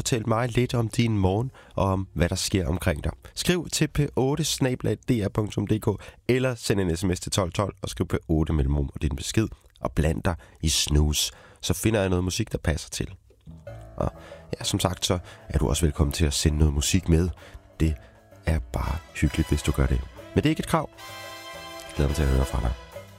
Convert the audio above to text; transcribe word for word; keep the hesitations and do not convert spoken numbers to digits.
fortælle mig lidt om din morgen og om, hvad der sker omkring dig. Skriv til p otte snabel-a d r punktum d k eller send en sms til tolv tolv og skriv p otte mellemrum og din besked og bland dig i snooze. Så finder jeg noget musik, der passer til. Og ja, som sagt, så er du også velkommen til at sende noget musik med. Det er bare hyggeligt, hvis du gør det. Men det er ikke et krav. Jeg glæder mig til at høre fra dig.